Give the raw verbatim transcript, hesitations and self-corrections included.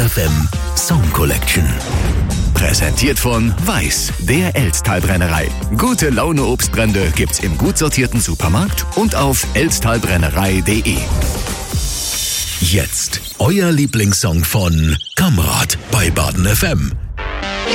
F M Song Collection. Präsentiert von Weiß, der Elsttalbrennerei. Gute Laune Obstbrände gibt's im gut sortierten Supermarkt und auf elsttalbrennerei punkt de. Jetzt euer Lieblingssong von Kamrat bei Baden F M.